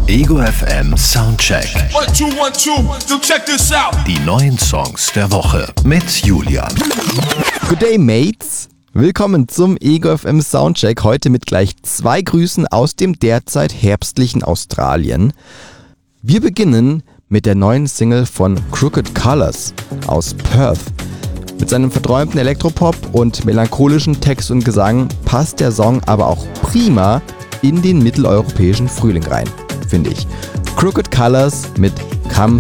Ego FM Soundcheck. 1, 2, 1, 2, so check this out. Die neuen Songs der Woche mit Julian. Good day, Mates. Willkommen zum Ego FM Soundcheck. Heute mit gleich 2 Grüßen aus dem derzeit herbstlichen Australien. Wir beginnen mit der neuen Single von Crooked Colors aus Perth. Mit seinem verträumten Elektropop und melancholischen Text und Gesang passt der Song aber auch prima in den mitteleuropäischen Frühling rein, finde ich. Crooked Colors mit